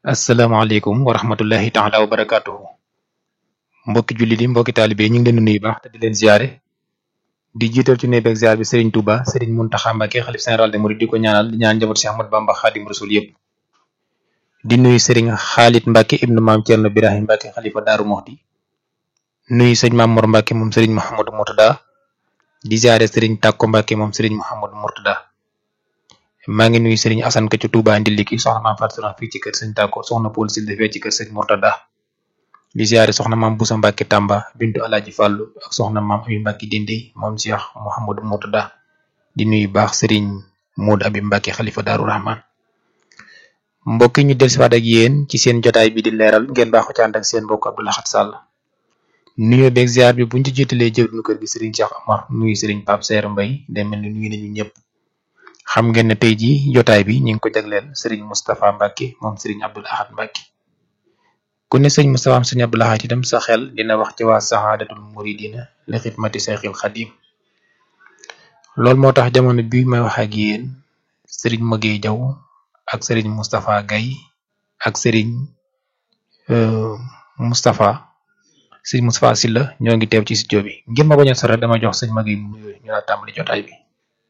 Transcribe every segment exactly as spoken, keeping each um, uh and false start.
asalaamaaleykum wa rahmatullahi taala wa barakaatuhu mbokki jullit yi mbokki taalibe ñu ngi leen di nuyu baax te di leen ziare di jiital ci nuyu beeg ziar bi Serigne Touba Serigne Mountakha Mbacké xalif général des mourides di ko ñaanal di ñaan njaboot Cheikh Ahmadou Bamba Khadim Rasoul yëpp di nuyu Serigne Khalid Mbacké ibnu maam Thierno Birahim Mbacké xalifa Daaru Muxti nuyu sëñ Maam Mor Mbacké moom Serigne Mouhamadou Mourtada di ziare Serigne Takko Mbacké moom Serigne Mouhamadou Mourtada maa ngi nuyu Serigne Assane ka ci Touba Ndiliki soxna maam Fatou Soxna fii ci kër sëñ Takko soxna Paul Sil defee ci kër sëñ Mourtada di ziare soxna maam Boussa Mbacké Tamba bintu Alaaji Fàllu ak soxna maam Abi Mbacké Dindi moom Cheikh Mouhamadou Mourtada di nuyu baax Serigne Modou Abi Mbacké xalifa Daaru Rahman mbokk yi ñu dellusiwaat ak yéen ci seen jotaay bi di leeral ngeen baaxu ci ànd ak seen mbokk Abdou Lahad Sall nuyoo beeg ziar bi buñ ci jiitalee jëwriñu kër gi Serigne Cheikh Amar nuyu Serigne Pape Serre Mbaye day mel ni nuyu nañu ñëpp xam ngeen ne tey jii jotaay bi ñu ngi ko jagleel Serigne Moustapha Mbacké moom Serigne Abdou Lahad Mbacké ku ne sëñ Moustapha am sëñ Abdou Lahad itam sa xel dina wax ci waa saxaadatul muridina li xidmati Seexil Xadim loolu moo tax jamono bi may wax ak yéen Serigne Maguette Diaw ak Serigne Moustapha Gaye ak Serigne Moustapha Serigne Moustapha Sylla ñoo ngi teew ci studio bi ngir ma bañ a sore dama jox sëñ Maguette mu nuyoo ñu la tàmbali jotaay bi.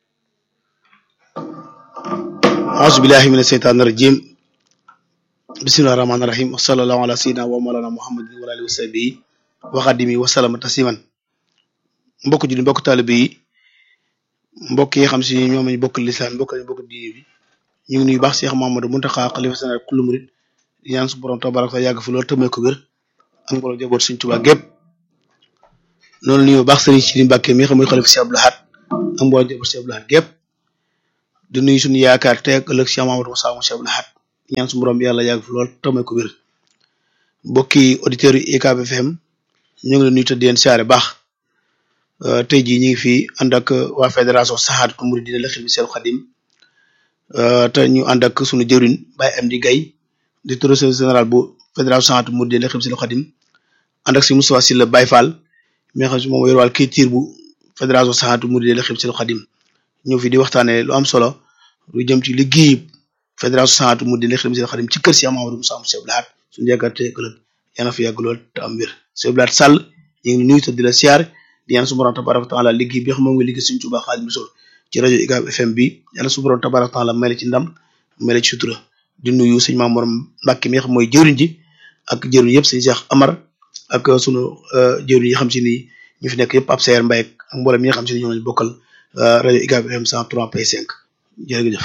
auzu billahi mina sheytaani rajim bismillahi rahmaani rahim wa sallallahu ala sayyidina wa mawlana muhammadin wa alihi wa sahbihi wa xadimi wa salama tasliman mbokk julli mbokk taalibe yi mbokk yi xam si ñoom lañu bokk lislaam mbokk lañu bokk diine bi ñu ngi nuyu baax Cheikh Mamadou Mountakha xalifa général kullu murid di ñaan su borom tabaraka wa yàgg fi loolu tëmee ko wér ak mbooloo jaboot Sëriñ Tuubaa gépp noonu nuyu baax Sëriñ Sidi Mbacké mi xam mooy xalifa Cheikh Abdou Lahad ak mbooloo jaboot Cheikh Abdou Lahad gépp di nuyu suñu yaakaar tey ak ëllëg Cheikh Mamadou Moussa Cheikh Abdou Lahad ñaan su borom yàlla yàgg fi lool tamay ko wér mbokki auditeurs yi U C A B F M ñu ngi leen nuyu te di leen siyaare baax tey jii ñu ngi fi ànd ak waa fédération Saxaadatul Muridina li xidmati Seexul Xadim te ñu ànd ak suñu jëwriñ Baye Amdi Gaye di trésorier général bu fédération Saxaadatul Muridina li xidmati Seexul Xadim ànd ak si Moustapha Sylla Baye Fall mi nga xam si moom yor wàll culture bu fédération Saxaadatul Muridina li xidmati Seexul Xadim ñëw fi di waxtaanee lu am solo lu jëm ci liggéey fédération Saxaadatul Muridina li xidmati Seexul Xadim ci kër Cheikh Mamadou Moussa Cheikh Abdou Lahad suñu yaakaar tey ëllëg yal na fi yàgg lool te am wér Cheikh Abdou Lahad Sall ñu ngi nuyu te di la siyaar di ñaan su borom tabaraka taala liggéey bi nga xam moom nga liggéey Sëriñ Tuubaa Xaadimu Rasuul ci rajo U C A B F M bi yàlla su borom tabaraka taala may la ci ndam may la ci sutura di nuyu sëñ Maam Mor Mbacké mi nga xam mooy jëwriñ ji ak jëwriñ yëpp sëñ Cheikh Amar ak sunu jëwriñ yi xam si ni ñu fi nekk yëpp Pape Serre Mbaye ak mboolem mi nga xam si ni ñoom lañ bokkal rajo U C A B F M cent trois point cinq jërëjëf.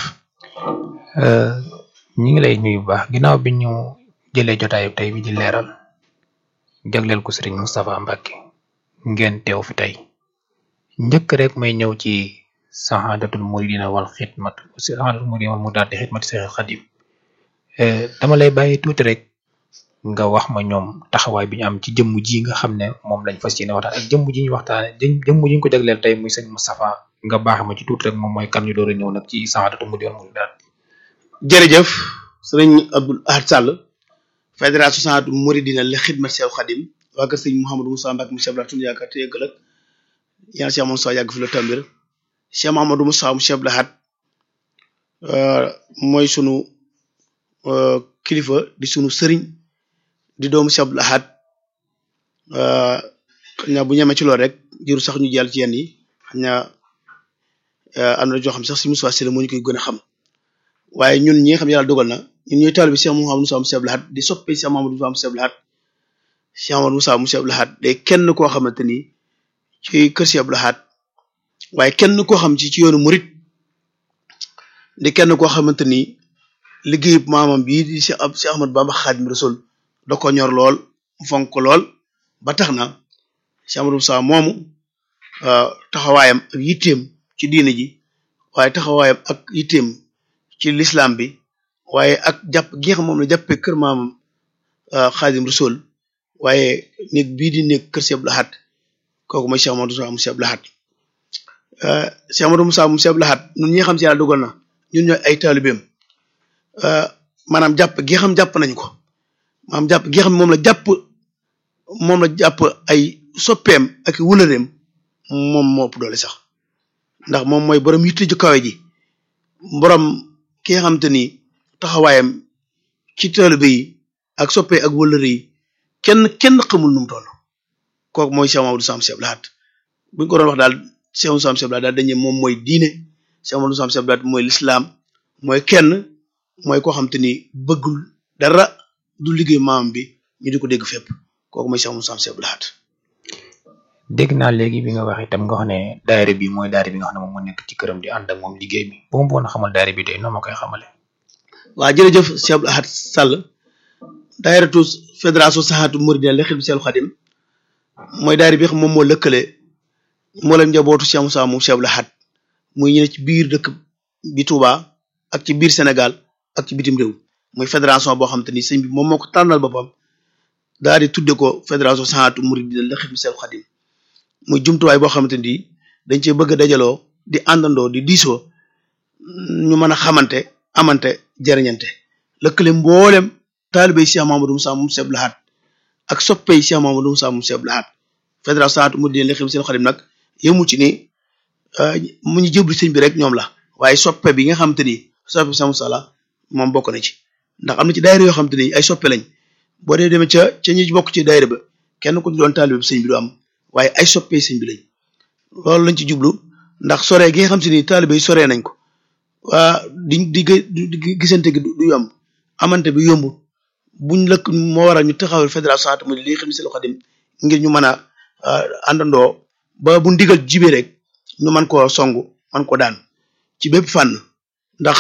ñi ngi lay nuyu bu baax ginnaaw bi ñu jëlee jotaayu tey bi di leeral jagleel ko Serigne Moustapha Mbacké ngeen teew fi tey njëkk rek may ñëw ci saxaadatul muridina wal xidmat saxaadatul muridina wal mudaat di xidmati Seexil Xadim dama lay bàyyi tuuti rek nga wax ma ñoom taxawaay bi ñu am ci jëmm ji nga xam ne moom lañ fas yéene waxtaan ak jëmm ji ñu waxtaane jëmm ji ñu ko jagleel tey muy sëñ Moustapha nga baax ma ci tuuti rek moom mooy kan ñu door a ñëw nag ci saxaadatul muridina wal mudaat. jërëjëf sëriñ Abdou Lahad Sall fédération Saxaadatul Muridina li xidmati Seexul Xadim waa kër sëñ Mouhamadou Moussa Mbacké mu Cheikh Abdou Lahad suñu yaakaar te ëllëg yàlla Cheikh Moussa yàgg fi la tambir Cheikh Mouhamadou Moussa mu Cheikh Abdou Lahad mooy sunu kilifa di sunu sëriñ di doomu Cheikh Abdou Lahad xam naa bu ñemee ci loolu rek jëru sax ñu jàll ci yenn yi xam naa am na joo xam sax si Moustapha Sylla moo ñu koy gën a xam waaye ñun ñi nga xam yàlla dogal na ñun ñooy taalibe Cheikh Mouhamadou Moussa mu Cheikh Abdou Lahad di soppe Cheikh Mouhamadou Moussa mu Cheikh Abdou Lahad Cheikh Mouhamadou Moussa mu Cheikh Abdou Lahad day kenn koo xamante ni ci kër Cheikh Abdou Lahad waaye kenn koo xam ci ci yoonu murit di kenn koo xamante ni liggéey maamam bii di Cheikh Cheikh Ahmadou Bamba Xaadimu Rasuul da ko ñor lool fonk ko lool ba tax na Cheikh Mouhamadou Moussa moomu taxawaayam ak yitteem ci diine ji waaye taxawaayam ak yitteem ci l'islam bi waaye ak jàpp gi nga xam moom la jàppee kër maamam Xaadimu Rasuul waaye néeg bii di néeg kër Cheikh Abdou Lahad kooku mooy Cheikh Mouhamadou Moussa mu Cheikh Abdou Lahad Cheikh Mouhamadou Moussa mu Cheikh Abdou Lahad ñun ñi nga xam si yàlla dogal na ñun ñooy ay taalibeem maanaam jàpp gi nga xam jàpp nañu ko maanaam jàpp gi nga xam moom la jàpp moom la jàpp ay soppeem ak wulareem moom moo ëpp doole sax ndax moom mooy borom yitte ju kawe ji borom ki nga xamante ni taxawaayam ci taalibe yi ak soppe ak wëllëre yi kenn kenn xamul nu mu toll kooku mooy Cheikh Mamadou Sam Cheikh Abdou Lahad buñ ko doon wax daal Cheikh Mamadou Sam Cheikh Abdou Lahad daal dañu moom mooy diine Cheikh Mamadou Sam Cheikh Abdou Lahad mooy lislaam mooy kenn mooy koo xam te ni bëggul dara du liggéey maam bi ñu di ko dégg fépp kooku mooy Cheikh Mamadou Sam Cheikh Abdou Lahad. dégg naa léegi bi nga wax itam nga xam ne daayira bi mooy daayira bi nga xam ne moom moo nekk ci këram di ànd ak moom liggéey bi bu ma bëggoon a xamal daayira bi tey noo ma koy xamale. waaw jërëjëf Cheikh Abdou Lahad Sall daayiratu fédération Saxaatu Muridina li xidmati Seexul Xadim mooy daayira bi xam moom moo lëkkale moo leen njabootu Cheikh Moussa moom Cheikh Abdou Lahad muy ñu ne ci biir dëkk bi Touba ak ci biir Sénégal ak ci bitim réew muy fédération boo xam te ni sëñ bi moom moo ko tànnal boppam daal di tudde ko fédération Saxaatu Muridina li xidmati Seexul Xadim muy jumtuwaay boo xamante ni dañ cee bëgg a dajaloo di àndandoo di diisoo ñu mën a xamante amante jëriñante lëkkale mboolem taalibey Cheikh Mamadou Moussa moom Cheikh Abdou Lahad ak soppey Cheikh Mamadou Moussa moom Cheikh Abdou Lahad fédération Saxaatu Muridina li xidmati Seexul Xadim nag yemu ci ni mu ñu jéblu sëñ bi rek ñoom la waaye soppe bi nga xamante ni soppe Cheikh Moussa la moom bokk na ci ndax am na ci daayira yoo xamante ni ay soppe lañ boo dee demee ca ca ñi bokk ci daayira ba kenn ku doon taalibe bi sëñ bi du am waaye ay soppee sëñ bi lañ loolu lañ ci jublu ndax sore gi nga xam si ni taalibe yi soree nañ ko waa di di di gisante gi du yomb amante bi yomb buñ lëkk moo waral ñu taxawal fédération Saxaatu Muridina li xidmati Seexul Xadim ngir ñu mën a àndandoo ba bu ndigal jibee rek ñu mën koo songu mën ko daan ci bépp fànn ndax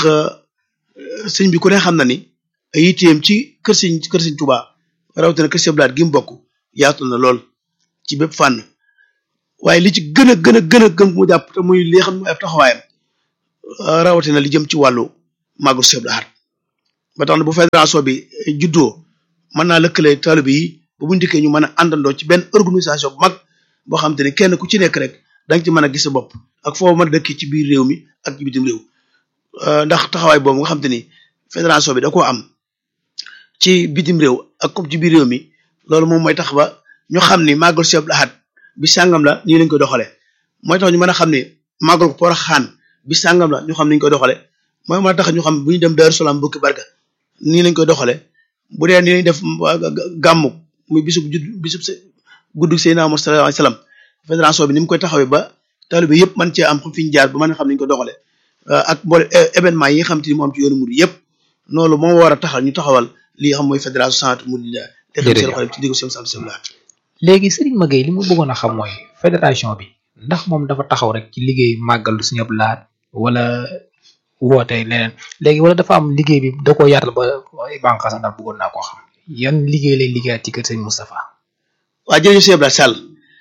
sëñ bi ku ne xam na ni ay yitteem ci kër sëñ kër sëñ Touba rawatina kër Cheikh Abdou Lahad gi mu bokk yaatu na lool ci bépp fànn waaye li ci gën a gën a gën a gën mu jàpp te muy li xam ne ab taxawaayam rawatina li jëm ci wàllu màggal Cheikh Abdou Lahad ba tax na bu fédération bi juddoo mën naa lëkkale taalibe yi ba buñ dikkee ñu mën a àndandoo ci benn organisation bu mag boo xam te ni kenn ku ci nekk rek da nga ci mën a gis sa bopp ak foofu mën a dëkk ci biir réew mi ak ci bitim réew ndax taxawaay boobu nga xam te ni fédération bi da koo am ci bitim réew ak comme ci biir réew mi loolu moom mooy tax ba ñu xam ni màggal Cheikh Abdou Lahad bi sàngam la nii lañ koy doxale mooy tax ñu mën a xam ni màggal ko Poroxaan bi sàngam la ñu xam niñ koy doxale mooy mën a tax ñu xam bu ñu dem Daaru Salaam Bukki Barga nii lañ koy doxale bu dee nii lañ def gàmmu muy bisub judd bisub guddu Seydina Muhammad sallallahu alayhi wasallam fédération bi ni mu koy taxawee ba taalibe yëpp mën cee am fi ñu jaar ba mën a xam niñ koy doxale ak mboole événement yi nga xam te ni moo am ci yoonu murid yëpp loolu moo war a taxal ñu taxawal li nga xam mooy fédération Saxaatu Muridina li xidmati Seexul Xadim ci diggu Cheikh Sam Cheikh Abdou Lahad léegi Serigne Maguette li mu bëggoon a xam mooy fédération bi ndax moom dafa taxaw rek ci liggéey màggal Sëñ Abdou Lahad wala woote leneen léegi wala dafa am liggéey bi da koo yaatal ba ay bànqaasam daal bëggoon naa koo xam yan liggéey lay liggéeyaat ci kër Sëñ Moustapha. waa jërëjëf Cheikh Abdou Lahad Sall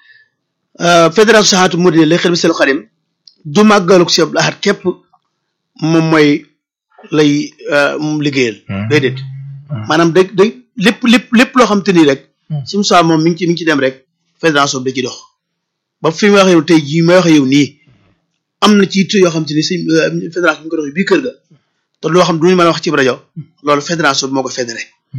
fédération Saxaatu Muridina li xidmati Seexul Xadim du màggalu Cheikh Abdou Lahad képp moom mooy lay moom liggéeyal. déedéet maanaam day day lépp lépp lépp loo xam te ni rek. si Moussa moom mi ngi ci mi ngi ci dem rek fédération bi da ci dox ba fi may wax yow tey jii may wax yow nii am na ci it yoo xam te ni si fédération bi nga ko doxee bii kër ga te loo xam du ñu mën a wax ci rajo loolu fédération bi moo ko fédéré.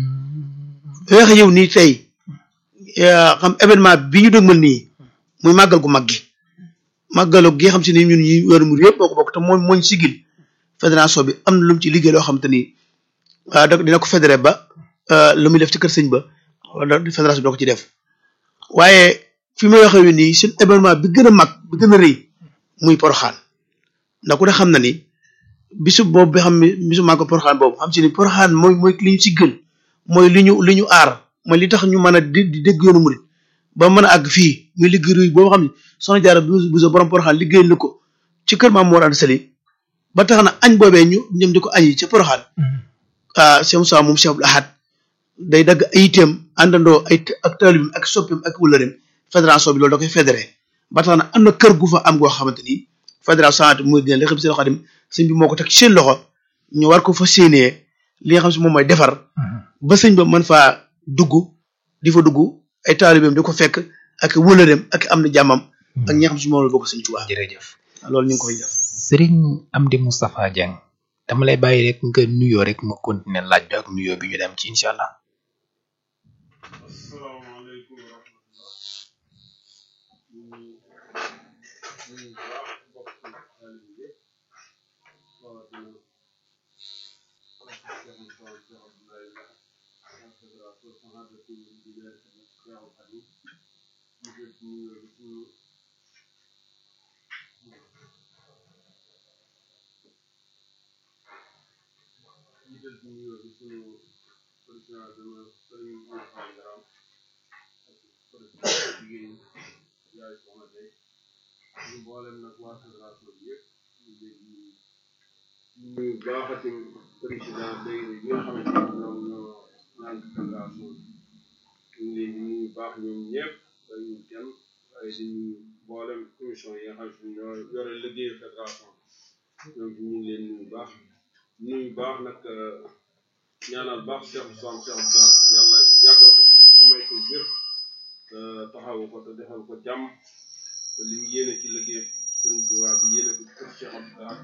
may wax yow nii tey xam événement bi ñu dëgmal nii muy màggal gu mag gi màggalu gi xam si ni ñun ñi yoonu mu yëpp boo ko bokk te mooy mooñ sigil fédération bi am na lu mu ci liggéey loo xam te ni dina ko fédéré ba lu muy def ci kër sëñ ba. wala fédération bi doo ko ci def waaye fi may waxee nii suñ événement bi gën a mag bi gën a rëy muy Poroxaan ndax ku ne xam na ni bisu boobu bi xam ne bisu màgg Poroxaan boobu xam si ni Poroxaan mooy mooy li ñu si gën mooy li ñu li ñu aar mooy li tax ñu mën a di di dégg yoonu murid ba mën a àgg fii muy liggéey rëy boobu xam ne Soxna Jaara bu sa borom Poroxaan liggéey na ko ci kër Maam Mor Anta Sali ba tax na añ boobee ñu ñoom di ko añ yi ca Poroxaan ah Cheikh Moussa moom Cheikh Abdou Lahad day dagg ay itam àndandoo ay ak taalibim ak soppim ak wëllëreem fédération bi loolu da koy fédéré ba tax na am na kër gu fa am goo xamante ni fédération Saxaatu Muridina li xidmati Seexul Xadim sëñ bi moo ko teg seen loxo ñu war ko fa séenee li nga xam si moom mooy defar ba sëñ ba mën faa dugg di fa dugg ay taalibeem di ko fekk ak wëllëreem ak am na jàmmam ak ñi nga xam si moom la bokk sëñ Tuubaa. jërëjëf loolu ñu ngi koy def. Serigne Amdi Moustapha Dieng dama lay bàyyi rek nga nuyoo rek ma continuer laaj bi ak nuyoo bi ñu dem ci incha allah. asalaamaaleykum wa rahmatulah. ñu baaxati président léegi ñi nga xamante ni ñoom ñoo ñaan fédération ñu ngi leen di nuyu baax ñoom ñëpp dañuy kenn waaye di nuyu mboolem commission yi nga xam ne ñoo yore liggéeyu fédération ñoom ñu ngi leen nuyu baax nuyu baax nag ñaanal baax Cheikh Ousmane Cheikh Baax yàlla yàggal ko samay ko wér taxawu ko te defal ko jàmm te li mu yéene ci liggéey Sëriñ Tuubaa bi yéene ko ci kër Cheikh Abdou